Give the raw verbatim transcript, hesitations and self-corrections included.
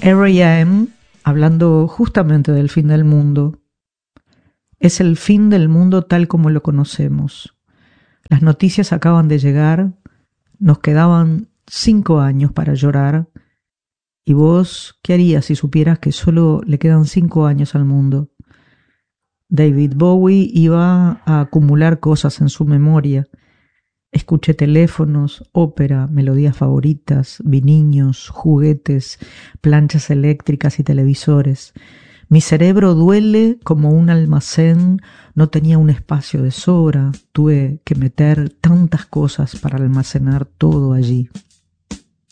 R E M, hablando justamente del fin del mundo. Es el fin del mundo tal como lo conocemos. Las noticias acaban de llegar, nos quedaban cinco años para llorar. ¿Y vos qué harías si supieras que solo le quedan cinco años al mundo? David Bowie iba a acumular cosas en su memoria. Escuché teléfonos, ópera, melodías favoritas, vi niños, juguetes, planchas eléctricas y televisores. Mi cerebro duele como un almacén, no tenía un espacio de sobra, tuve que meter tantas cosas para almacenar todo allí.